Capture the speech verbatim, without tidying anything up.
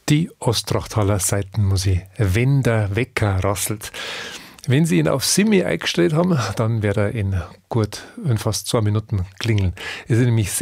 Die Ostrachtaler Seitenmusik, wenn der Wecker rasselt. Wenn Sie ihn auf Simi eingestellt haben, dann wird er in gut, in fast zwei Minuten klingeln. Es ist nämlich